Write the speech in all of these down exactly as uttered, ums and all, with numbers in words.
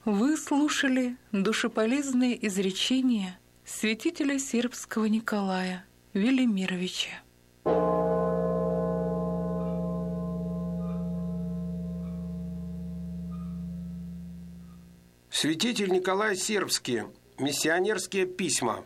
Вы слушали душеполезные изречения святителя сербского Николая Велимировича. Святитель Николай Сербский. Миссионерские письма.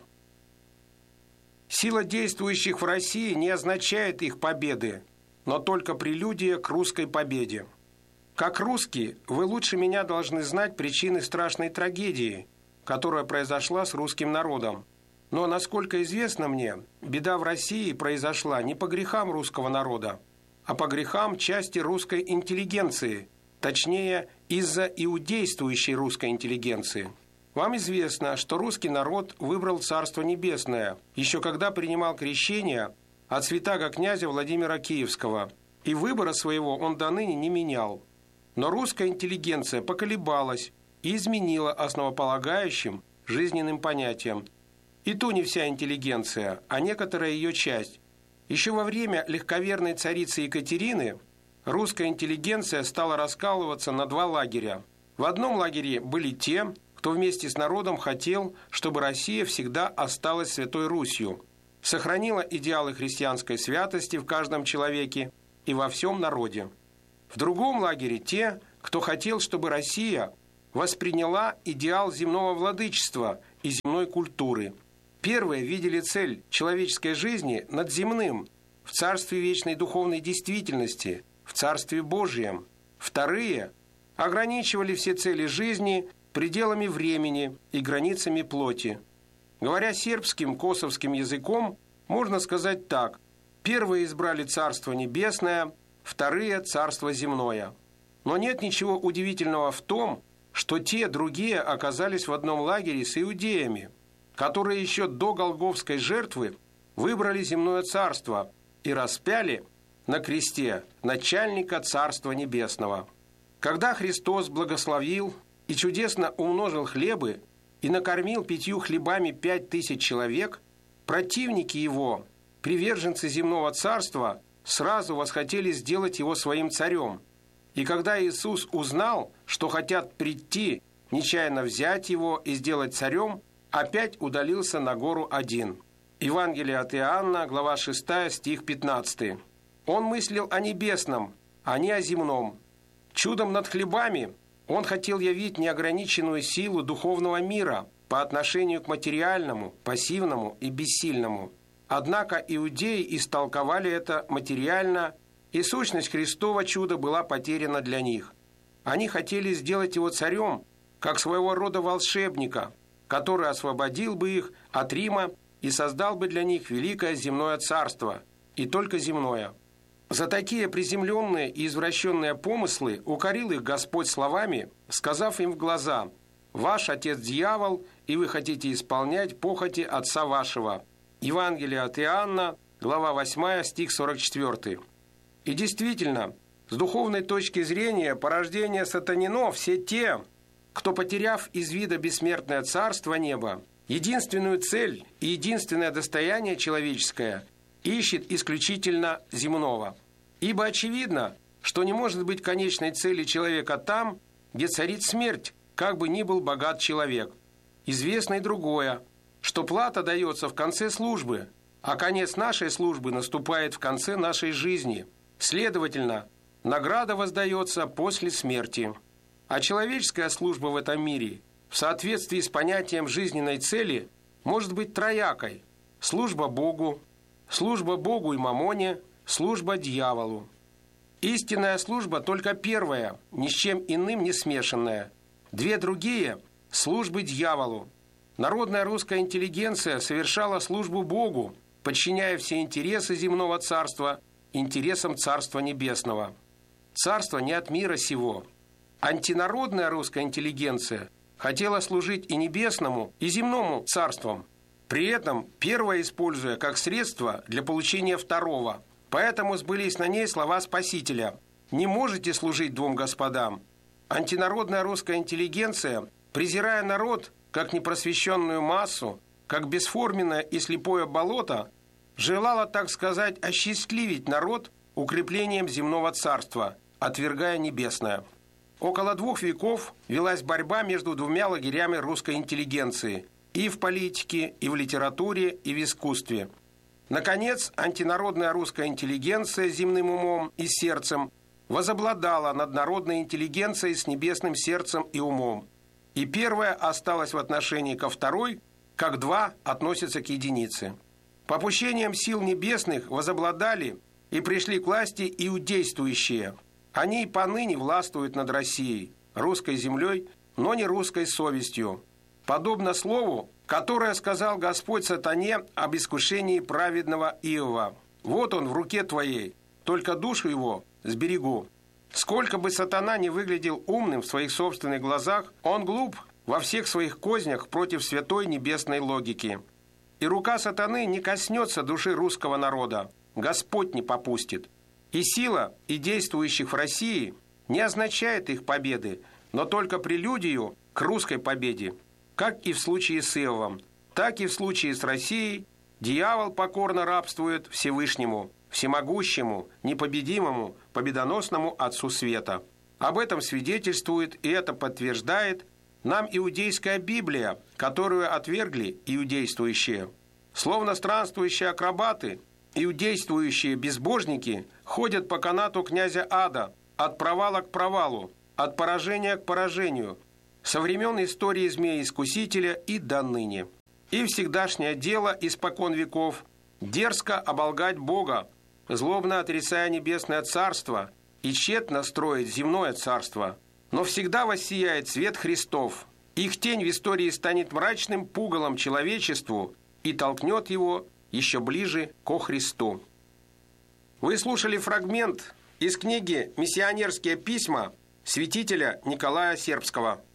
Сила действующих в России не означает их победы, но только прелюдия к русской победе. Как русский, вы лучше меня должны знать причины страшной трагедии, которая произошла с русским народом. Но, насколько известно мне, беда в России произошла не по грехам русского народа, а по грехам части русской интеллигенции, точнее, из-за иудействующей русской интеллигенции. Вам известно, что русский народ выбрал Царство Небесное, еще когда принимал крещение от святаго князя Владимира Киевского, и выбора своего он до ныне не менял. Но русская интеллигенция поколебалась и изменила основополагающим жизненным понятиям. И то не вся интеллигенция, а некоторая ее часть. Еще во время легковерной царицы Екатерины русская интеллигенция стала раскалываться на два лагеря. В одном лагере были те, кто вместе с народом хотел, чтобы Россия всегда осталась Святой Русью, сохранила идеалы христианской святости в каждом человеке и во всем народе. В другом лагере те, кто хотел, чтобы Россия восприняла идеал земного владычества и земной культуры. Первые видели цель человеческой жизни над земным, в царстве вечной духовной действительности, в Царстве Божьем. Вторые ограничивали все цели жизни пределами времени и границами плоти. Говоря сербским, косовским языком, можно сказать так: первые избрали Царство Небесное, вторые – Царство Земное. Но нет ничего удивительного в том, что те, другие оказались в одном лагере с иудеями, которые еще до Голгофской жертвы выбрали земное царство и распяли на кресте начальника Царства Небесного. Когда Христос благословил и чудесно умножил хлебы и накормил пятью хлебами пять тысяч человек, противники его, приверженцы земного царства, сразу восхотели сделать его своим царем. И когда Иисус узнал, что хотят прийти, нечаянно взять его и сделать царем, опять удалился на гору один. Евангелие от Иоанна, глава шестая, стих пятнадцатый. Он мыслил о небесном, а не о земном. Чудом над хлебами он хотел явить неограниченную силу духовного мира по отношению к материальному, пассивному и бессильному. Однако иудеи истолковали это материально, и сущность Христова чуда была потеряна для них. Они хотели сделать его царем, как своего рода волшебника, который освободил бы их от Рима и создал бы для них великое земное царство, и только земное. За такие приземленные и извращенные помыслы укорил их Господь словами, сказав им в глаза: «Ваш отец дьявол, и вы хотите исполнять похоти отца вашего». Евангелие от Иоанна, глава восьмая, стих сорок четвёртый. И действительно, с духовной точки зрения порождение сатанино все те, кто, потеряв из вида бессмертное царство неба, единственную цель и единственное достояние человеческое ищет исключительно земного. Ибо очевидно, что не может быть конечной цели человека там, где царит смерть, как бы ни был богат человек. Известно и другое, что плата дается в конце службы, а конец нашей службы наступает в конце нашей жизни. Следовательно, награда воздается после смерти. А человеческая служба в этом мире, в соответствии с понятием жизненной цели, может быть троякой: служба Богу, служба Богу и мамоне, служба дьяволу. Истинная служба только первая, ни с чем иным не смешанная. Две другие – службы дьяволу. Народная русская интеллигенция совершала службу Богу, подчиняя все интересы земного царства интересам Царства Небесного. Царство не от мира сего. Антинародная русская интеллигенция хотела служить и небесному, и земному царствам, при этом первое используя как средство для получения второго. Поэтому сбылись на ней слова Спасителя: «Не можете служить двум господам». Антинародная русская интеллигенция, презирая народ как непросвещенную массу, как бесформенное и слепое болото, желала, так сказать, осчастливить народ укреплением земного царства, отвергая небесное. Около двух веков велась борьба между двумя лагерями русской интеллигенции и в политике, и в литературе, и в искусстве. Наконец, антинародная русская интеллигенция с земным умом и сердцем возобладала над народной интеллигенцией с небесным сердцем и умом. И первая осталась в отношении ко второй, как два относятся к единице. Попущением сил небесных возобладали и пришли к власти иудействующие. Они и поныне властвуют над Россией, русской землей, но не русской совестью. Подобно слову, которое сказал Господь сатане об искушении праведного Иова. «Вот он в руке твоей, только душу его сберегу». Сколько бы сатана не выглядел умным в своих собственных глазах, он глуп во всех своих кознях против святой небесной логики. И рука сатаны не коснется души русского народа, Господь не попустит. И сила, и действующих в России, не означает их победы, но только прелюдию к русской победе. Как и в случае с Иовом, так и в случае с Россией, дьявол покорно рабствует Всевышнему, всемогущему, непобедимому, победоносному Отцу Света. Об этом свидетельствует и это подтверждает нам иудейская Библия, которую отвергли иудействующие. Словно странствующие акробаты, иудействующие безбожники ходят по канату князя Ада, от провала к провалу, от поражения к поражению, со времен истории змея-искусителя и до ныне. И всегдашнее дело испокон веков дерзко оболгать Бога, злобно отрицая небесное царство и тщетно строить земное царство. Но всегда воссияет свет Христов. Их тень в истории станет мрачным пугалом человечеству и толкнет его еще ближе ко Христу. Вы слушали фрагмент из книги «Миссионерские письма» святителя Николая Сербского.